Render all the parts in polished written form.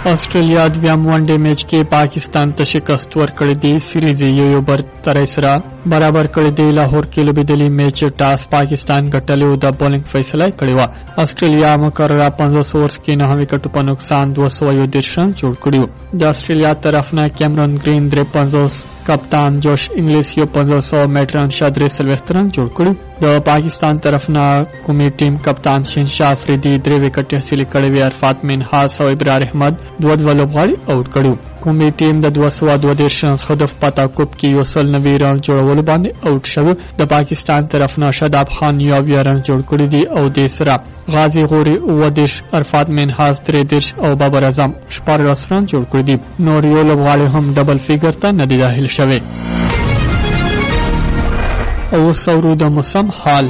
آسټرالیا دویم ونډې میچ کې پاکستان ته شکست ورکړې دی. سیریز یو برترۍ سره برابر کړې دی. لاهور کې لوبېدلې میچ ټاس پاکستان ګټلې او د بولینګ فیصله کړې وه. آسټرالیا مقرره 50 اوورز کې 9 وکټو په نقصان 213 رن جوړ کړي وو. د آسټرالیا طرف نه کیمرون گرین 53, کپتان جوش انګلیس 500 میټرن شادري سلوسترن جوړ کړي. د پاکستان طرف نه کومي ټیم کپتان شینشاه افریدي 3 وکټ حاصل کړي وي. عرفات منهاس او ابرار احمد 2 لوبغاړي آوټ کړي. کومي ټیم د 222 رن هدف پتا کوپ کې 190 رن جوړول باندې آوټ شوی. د پاکستان طرف نه شاداب خان 9 رن جوړ کړي دي او د سره غازی غوري 10, عرفات منهاس 13 او بابر اعظم 14 رن جوړ کړي دي. نور یو لوبغاړي هم ډبل فیګر ته نه دي داخل شوی. او سورو د موسم حال.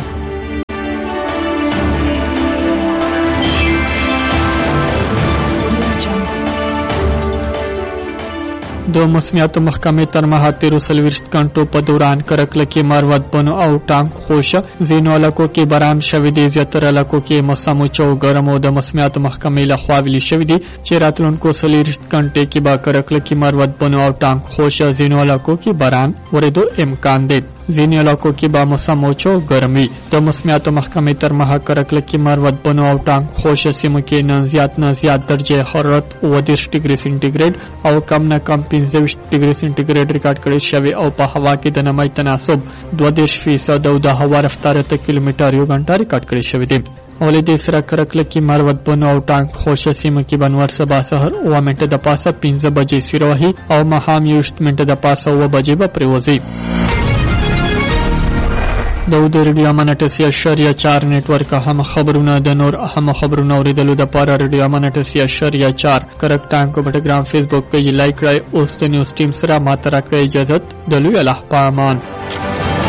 د موسمیاتو محکمې تر مهال 13 غنټو په دوران کرکله کې مروت بنو او ټانک خوشه ځینو علاقو کې باران شوی دی. زیاتره علاقو کې موسم اوچو ګرم او د موسمیاتو محکمې لخوا ویلي شوی دی چې راتلونکو 13 غنټې کې به کرکله کې مروت بنو او ټانک خوشه ځینو علاقو کې باران ورېدو امکان دی. ځینې علاقو کې به موسم اوچو ګرم وي. د موسمیاتو محکمې تر مهال کرکله کې مروت بنو او ټانک خوشه سیمو کې نن زیات درجه حرارت 30 ډیګري سنټیګریډ او کم نه کم 15 ډیګري سنټیګریډ ریکارډ کړی شوی او په هوا کې د نمی تناسب 22% او د هوا رفتار 8 کیلومتر یو غنټه ریکارډ کړی شوی دی. اولې د سره کرکله کې مروت بنو او ټانک خوشه سیمو کې بنور سبا سحر 9 منټه د پاسه 15 بجې سیروهي او مهام 20 منټه د پاسه 9 بجې به پریوزي. د ریډیو امانت 4 نیټورک هم خبرونه د نور هم خبرونه اوریدلو د پاره ریډیو امانت 4 کرکټان کو بټګرام فیسبوک پیج لایک کړئ. اوس د نیوز ټیم سره ماته راکړئ اجازه. د لوی الله پامان.